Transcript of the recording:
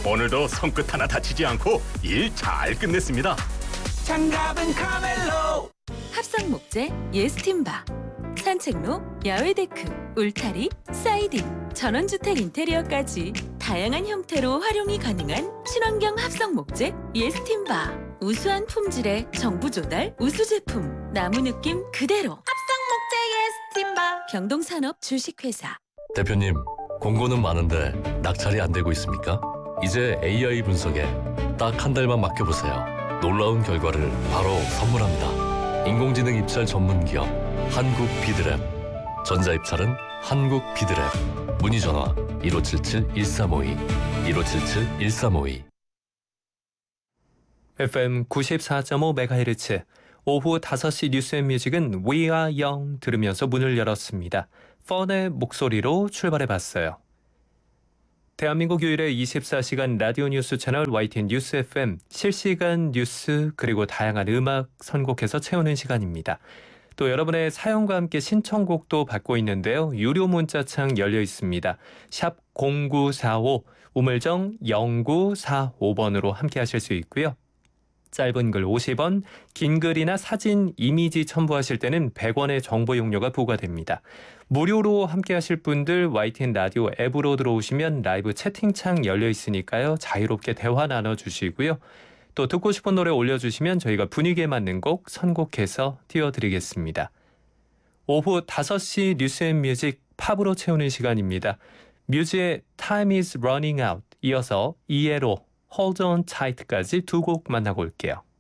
오늘도 손끝 하나 다치지 않고 일 잘 끝냈습니다. 장갑은 카멜로. 합성 목재 예스팀바, 산책로, 야외 데크, 울타리, 사이딩, 전원주택 인테리어까지 다양한 형태로 활용이 가능한 친환경 합성 목재 예스팀바. 우수한 품질의 정부 조달 우수 제품, 나무 느낌 그대로. 합성 목재 예스팀바. 경동산업 주식회사. 대표님, 공고는 많은데 낙찰이 안 되고 있습니까? 이제 AI 분석에 딱 한 달만 맡겨보세요. 놀라운 결과를 바로 선물합니다. 인공지능 입찰 전문 기업 한국 비드랩. 전자입찰은 한국 비드랩. 문의 전화 1577-1352 1577-1352. FM 94.5MHz 오후 5시 뉴스앤뮤직은 We Are Young 들으면서 문을 열었습니다. 펀의 목소리로 출발해봤어요. 대한민국 유일의 24시간 라디오 뉴스 채널 YTN 뉴스 FM, 실시간 뉴스 그리고 다양한 음악 선곡해서 채우는 시간입니다. 또 여러분의 사연과 함께 신청곡도 받고 있는데요. 유료 문자창 열려 있습니다. 샵 0945 우물정 0945번으로 함께 하실 수 있고요. 짧은 글 50원, 긴 글이나 사진, 이미지 첨부하실 때는 100원의 정보 용료가 부과됩니다. 무료로 함께 하실 분들 YTN 라디오 앱으로 들어오시면 라이브 채팅창 열려 있으니까요. 자유롭게 대화 나눠주시고요. 또 듣고 싶은 노래 올려주시면 저희가 분위기에 맞는 곡 선곡해서 띄워드리겠습니다. 오후 5시 뉴스앤뮤직 팝으로 채우는 시간입니다. 뮤즈의 Time is Running Out, 이어서 이에로 Hold on Tight까지 두 곡 만나고 올게요.